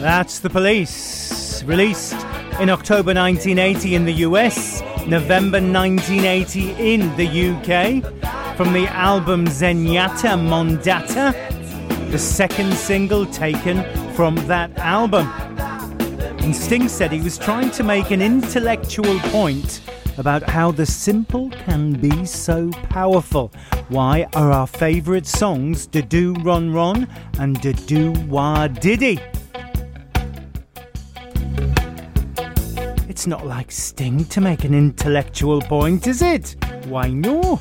That's The Police, released in October 1980 in the US, November 1980 in the UK, from the album Zenyatta Mondatta, the second single taken from that album. And Sting said he was trying to make an intellectual point about how the simple can be so powerful. Why are our favourite songs Do Ron Ron and Do Wah Diddy? It's not like Sting to make an intellectual point, is it? Why no?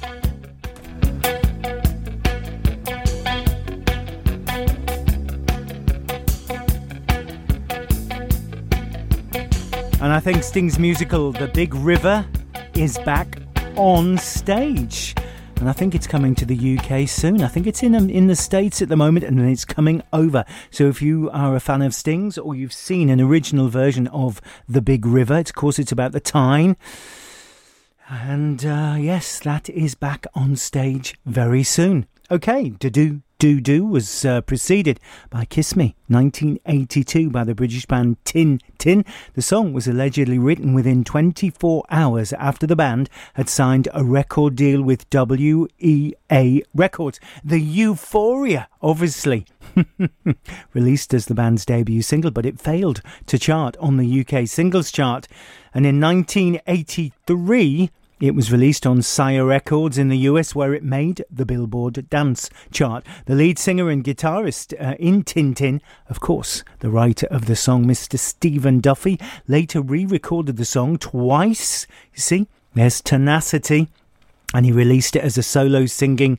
And I think Sting's musical The Big River is back on stage. And I think it's coming to the UK soon. I think it's in the States at the moment, and then it's coming over. So if you are a fan of Sting's, or you've seen an original version of The Big River, of course it's about the Tyne. And yes, that is back on stage very soon. Okay, Do was preceded by Kiss Me, 1982, by the British band Tin Tin. The song was allegedly written within 24 hours after the band had signed a record deal with WEA Records. The Euphoria, obviously, released as the band's debut single, but it failed to chart on the UK singles chart. And in 1983... it was released on Sire Records in the US, where it made the Billboard Dance Chart. The lead singer and guitarist in Tin Tin, of course, the writer of the song, Mr. Stephen Duffy, later re-recorded the song twice. You see, there's tenacity. And he released it as a solo singing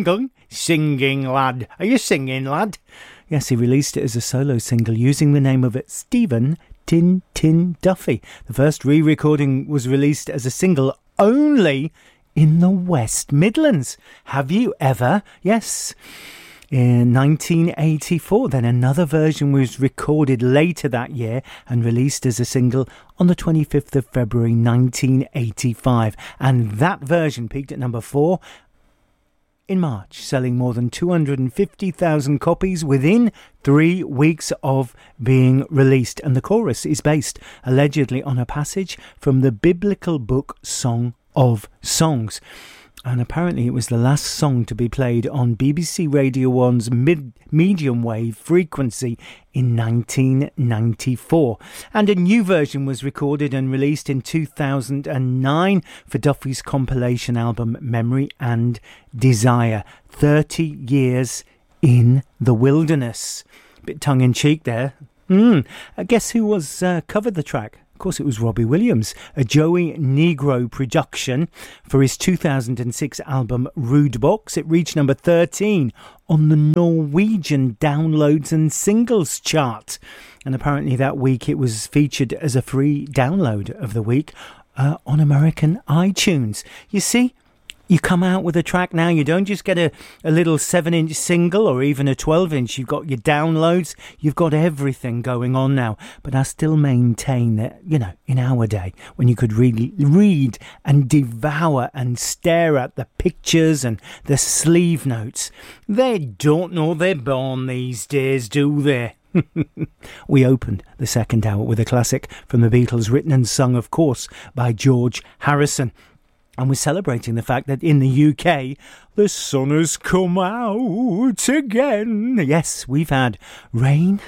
lad. Are you singing, lad? Yes, he released it as a solo single using the name of it, Stephen Tin Tin Duffy. The first re-recording was released as a single only in the West Midlands. Have you ever? Yes. In 1984, then another version was recorded later that year and released as a single on the 25th of February 1985. And that version peaked at number 4 in March, selling more than 250,000 copies within 3 weeks of being released. And the chorus is based allegedly on a passage from the biblical book Song of Songs. And apparently it was the last song to be played on BBC Radio 1's medium wave frequency in 1994. And a new version was recorded and released in 2009 for Duffy's compilation album Memory and Desire. 30 years in the wilderness. Bit tongue-in-cheek there. Guess who was covered the track? Of course, it was Robbie Williams, a Joey Negro production for his 2006 album Rude Box. It reached number 13 on the Norwegian downloads and singles chart. And apparently that week it was featured as a free download of the week on American iTunes. You see, you come out with a track now, you don't just get a little 7-inch single or even a 12-inch. You've got your downloads, you've got everything going on now. But I still maintain that, you know, in our day, when you could really read and devour and stare at the pictures and the sleeve notes, they don't know they're born these days, do they? We opened the second hour with a classic from the Beatles, written and sung, of course, by George Harrison. And we're celebrating the fact that in the UK, the sun has come out again. Yes, we've had rain,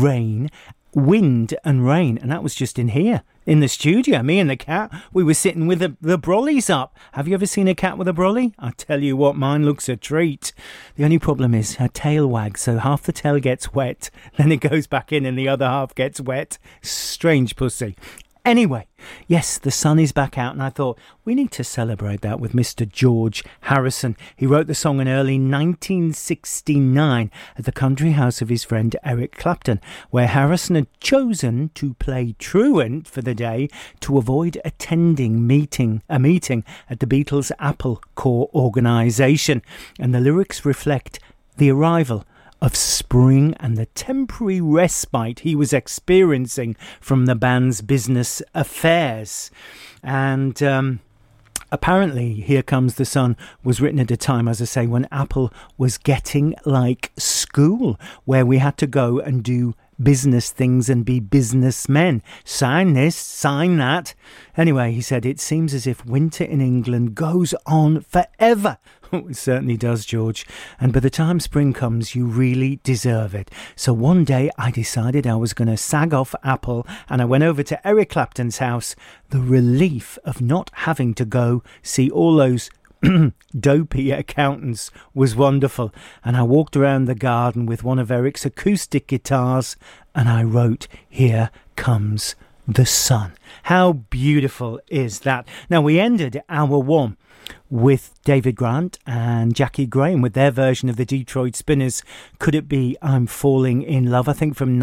wind and rain. And that was just in here, in the studio. Me and the cat, we were sitting with the brollies up. Have you ever seen a cat with a brolly? I tell you what, mine looks a treat. The only problem is her tail wags, so half the tail gets wet, then it goes back in and the other half gets wet. Strange pussy. Anyway, yes, the sun is back out, and I thought we need to celebrate that with Mr. George Harrison. He wrote the song in early 1969 at the country house of his friend Eric Clapton, where Harrison had chosen to play truant for the day to avoid attending a meeting at the Beatles' Apple Corps organisation. And the lyrics reflect the arrival of spring and the temporary respite he was experiencing from the band's business affairs. And apparently Here Comes the Sun was written at a time, as I say, when Apple was getting like school, where we had to go and do business things and be businessmen. Sign this, sign that. Anyway, he said, it seems as if winter in England goes on forever. It certainly does, George. And by the time spring comes, you really deserve it. So one day I decided I was going to sag off Apple, and I went over to Eric Clapton's house. The relief of not having to go see all those dopey accountants was wonderful. And I walked around the garden with one of Eric's acoustic guitars, and I wrote, "Here Comes the Sun." How beautiful is that? Now, we ended hour one with David Grant and Jackie Graham with their version of the Detroit Spinners' Could It Be I'm Falling in Love, I think from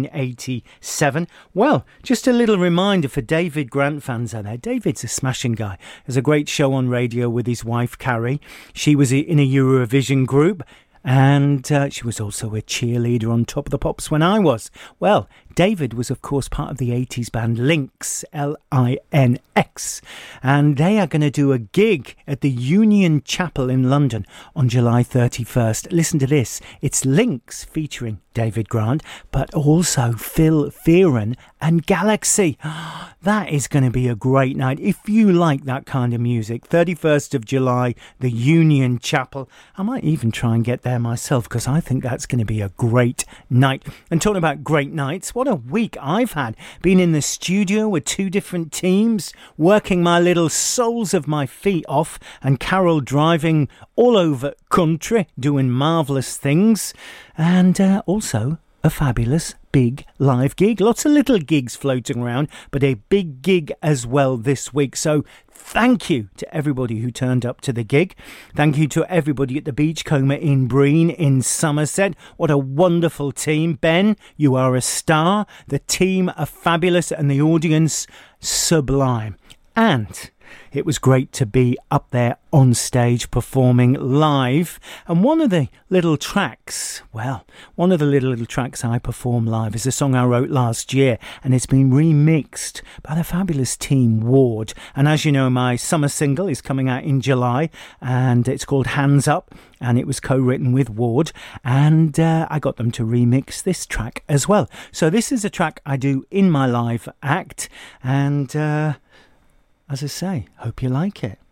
1987. Well, just a little reminder for David Grant fans out there. David's a smashing guy. There's a great show on radio with his wife Carrie. She was in a Eurovision group, and she was also a cheerleader on Top of the Pops when I was. Well, David was, of course, part of the 80s band Lynx, L-I-N-X, and they are going to do a gig at the Union Chapel in London on July 31st. Listen to this. It's Lynx featuring David Grant, but also Phil Fearon and Galaxy. That is going to be a great night. If you like that kind of music, 31st of July, the Union Chapel. I might even try and get there myself, because I think that's going to be a great night. And talking about great nights, what a week I've had. Been in the studio with 2 different teams, working my little soles of my feet off, and Carol driving all over country, doing marvellous things, and also a fabulous big live gig. Lots of little gigs floating around, but a big gig as well this week. So thank you to everybody who turned up to the gig. Thank you to everybody at the Beachcomber in Breen in Somerset. What a wonderful team. Ben, you are a star. The team are fabulous and the audience sublime. And it was great to be up there on stage performing live. And one of the little tracks I perform live is a song I wrote last year, and it's been remixed by the fabulous team Ward. And as you know, my summer single is coming out in July, and it's called Hands Up, and it was co-written with Ward, and I got them to remix this track as well. So this is a track I do in my live act, and as I say, hope you like it.